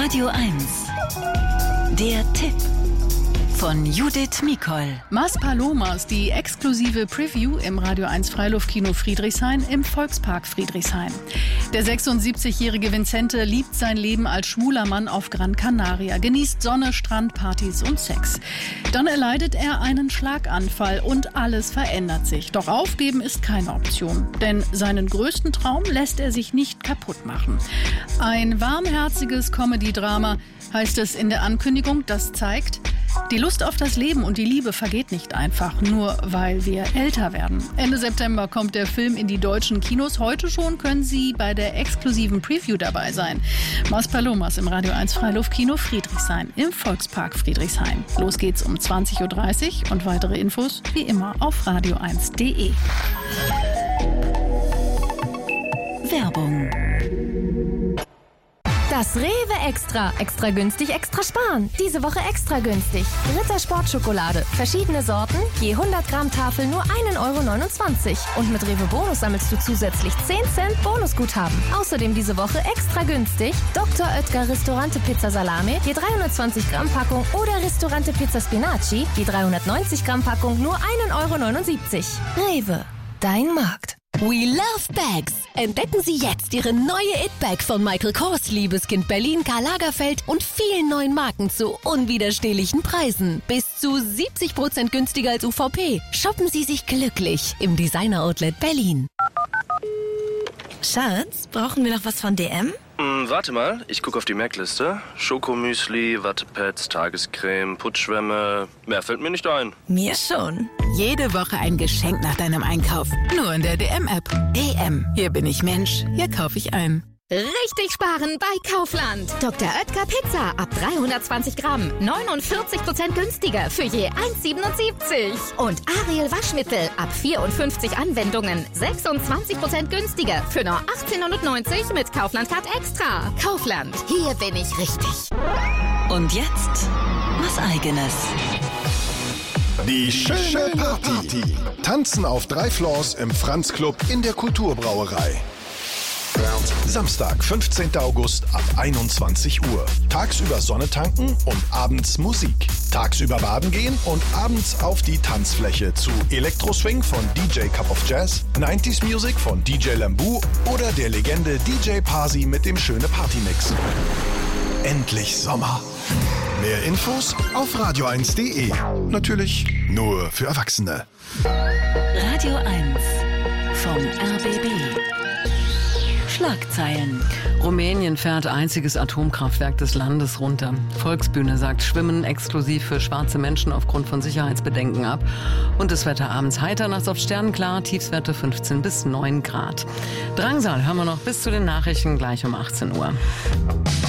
Radio 1. Der Tipp von Judith Mikol. Maspalomas, die exklusive Preview im Radio 1 Freiluftkino Friedrichshain im Volkspark Friedrichshain. Der 76-jährige Vincente liebt sein Leben als schwuler Mann auf Gran Canaria, genießt Sonne, Strandpartys und Sex. Dann erleidet er einen Schlaganfall und alles verändert sich. Doch aufgeben ist keine Option, denn seinen größten Traum lässt er sich nicht kaputt machen. Ein warmherziges Comedy-Drama heißt es in der Ankündigung, das zeigt, die Lust auf das Leben und die Liebe vergeht nicht einfach, nur weil wir älter werden. Ende September kommt der Film in die deutschen Kinos. Heute schon können Sie bei der exklusiven Preview dabei sein. Maspalomas im Radio 1 Freiluftkino Friedrichshain im Volkspark Friedrichshain. Los geht's um 20.30 Uhr und weitere Infos wie immer auf radio1.de. Werbung. Das Rewe Extra. Extra günstig, extra sparen. Diese Woche extra günstig. Ritter Sportschokolade. Verschiedene Sorten. Je 100 Gramm Tafel nur 1,29 €. Und mit Rewe Bonus sammelst du zusätzlich 10 Cent Bonusguthaben. Außerdem diese Woche extra günstig. Dr. Oetker Ristorante Pizza Salame. Je 320 Gramm Packung. Oder Ristorante Pizza Spinaci. Je 390 Gramm Packung nur 1,79 €. Rewe. Dein Markt. We love bags. Entdecken Sie jetzt Ihre neue It-Bag von Michael Kors, Liebeskind Berlin, Karl Lagerfeld und vielen neuen Marken zu unwiderstehlichen Preisen. Bis zu 70% günstiger als UVP. Shoppen Sie sich glücklich im Designer Outlet Berlin. Schatz, brauchen wir noch was von DM? Warte mal, ich gucke auf die Merkliste. Schokomüsli, Wattepads, Tagescreme, Putzschwämme. Mehr fällt mir nicht ein. Mir schon. Jede Woche ein Geschenk nach deinem Einkauf. Nur in der DM-App. DM. Hier bin ich Mensch. Hier kaufe ich ein. Richtig sparen bei Kaufland. Dr. Oetker Pizza ab 320 Gramm. 49% günstiger für je 1,77. Und Ariel Waschmittel ab 54 Anwendungen. 26% günstiger für nur 18,90 € mit Kaufland Card Extra. Kaufland. Hier bin ich richtig. Und jetzt was Eigenes. Die schöne Party. Tanzen auf 3 Floors im Franz Club in der Kulturbrauerei. Samstag, 15. August ab 21 Uhr. Tagsüber Sonne tanken und abends Musik. Tagsüber baden gehen und abends auf die Tanzfläche zu Elektroswing von DJ Cup of Jazz, 90s Music von DJ Lambu oder der Legende DJ Parsi mit dem schöne Partymix. Endlich Sommer. Mehr Infos auf radio1.de. Natürlich nur für Erwachsene. Radio 1 vom RBB. Schlagzeilen. Rumänien fährt einziges Atomkraftwerk des Landes runter. Volksbühne sagt Schwimmen exklusiv für schwarze Menschen aufgrund von Sicherheitsbedenken ab. Und das Wetter abends heiter, nachts oft sternenklar, Tiefstwerte 15 bis 9 Grad. Drangsal hören wir noch bis zu den Nachrichten gleich um 18 Uhr.